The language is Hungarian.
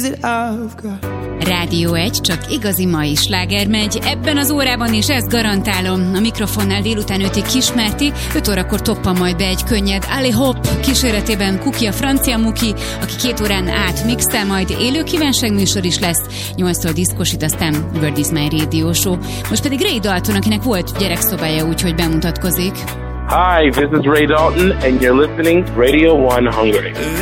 Rádió 1, csak igazi mai sláger megy. Ebben az órában is ezt garantálom. A mikrofonnál délután 5-ig Kismerti, 5 órakor toppan majd be egy könnyed Ali Hop kíséretében Kuki a francia muki, aki 2 órán át mixel, majd élő kívánságműsor is lesz. 8-tól diszkosít, aztán World is My Radio Show. Most pedig Ray Dalton, akinek volt gyerekszobája, úgyhogy bemutatkozik. Hi, this is Ray Dalton, and you're listening Radio 1 Hungary.